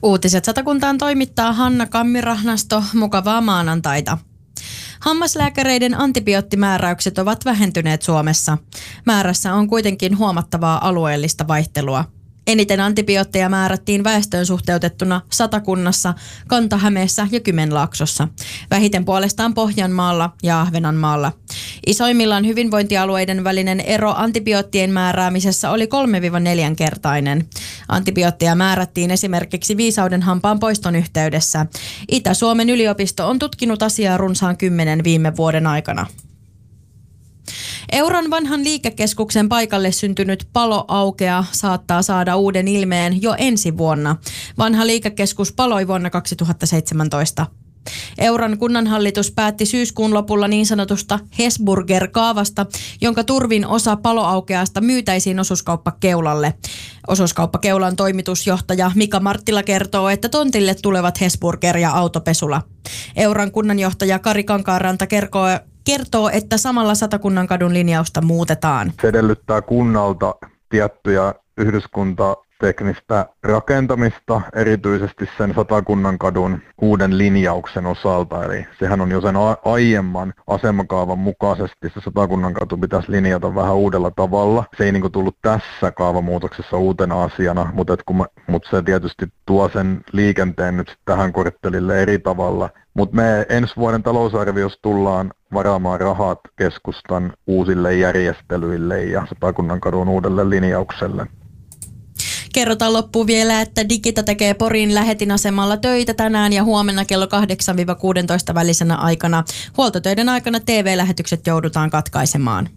Uutiset Satakuntaan toimittaa Hanna Kammirahnasto. Mukavaa maanantaita. Hammaslääkäreiden antibioottimääräykset ovat vähentyneet Suomessa. Määrässä on kuitenkin huomattavaa alueellista vaihtelua. Eniten antibiootteja määrättiin väestöön suhteutettuna Satakunnassa, Kanta-Hämeessä ja Kymenlaaksossa. Vähiten puolestaan Pohjanmaalla ja Ahvenanmaalla. Isoimmillaan hyvinvointialueiden välinen ero antibioottien määräämisessä oli 3-4-kertainen. Antibiootteja määrättiin esimerkiksi viisaudenhampaan poiston yhteydessä. Itä-Suomen yliopisto on tutkinut asiaa runsaan 10 viime vuoden aikana. Euron vanhan liikekeskuksen paikalle syntynyt paloaukea saattaa saada uuden ilmeen jo ensi vuonna. Vanha liikekeskus paloi vuonna 2017. Euron kunnanhallitus päätti syyskuun lopulla niin sanotusta Hesburger-kaavasta, jonka turvin osa paloaukeasta myytäisiin osuuskauppa Keulalle. Osuuskauppa Keulan toimitusjohtaja Mika Marttila kertoo, että tontille tulevat Hesburger ja autopesula. Euron kunnanjohtaja Kari Kankaanranta kertoo, että samalla Satakunnan kadun linjausta muutetaan. Se edellyttää kunnalta tiettyjä yhdyskuntateknistä rakentamista, erityisesti sen Satakunnan kadun uuden linjauksen osalta. Eli sehän on jo sen aiemman asemakaavan mukaisesti, se Satakunnan katu pitäisi linjata vähän uudella tavalla. Se ei tullut tässä kaavamuutoksessa uutena asiana, mutta se tietysti tuo sen liikenteen nyt tähän korttelille eri tavalla. Mutta me ensi vuoden talousarviossa tullaan varaamaan rahat keskustan uusille järjestelyille ja Satakunnan kadun uudelle linjaukselle. Kerrotaan loppuun vielä, että Digita tekee Porin Lähetin-asemalla töitä tänään ja huomenna kello 8-16 välisenä aikana. Huoltotöiden aikana TV-lähetykset joudutaan katkaisemaan.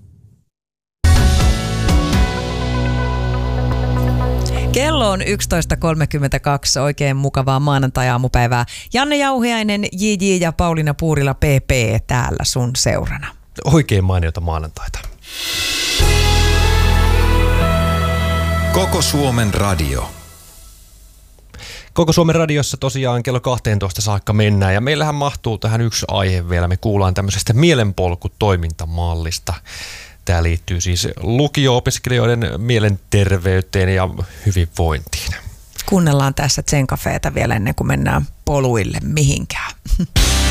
Kello on 11.32, oikein mukavaa maanantai-aamupäivää. Janne Jauhiainen, JJ ja Pauliina Puurila PP täällä sun seurana. Oikein mainiota maanantaita. Koko Suomen radio. Koko Suomen radiossa tosiaan kello 12 saakka mennään ja meillähän mahtuu tähän yksi aihe vielä. Me kuullaan tämmöisestä mielenpolkutoimintamallista. Tämä liittyy siis lukio-opiskelijoiden mielenterveyteen ja hyvinvointiin. Kuunnellaan tässä Zen Cafeeta vielä ennen kuin mennään poluille mihinkään.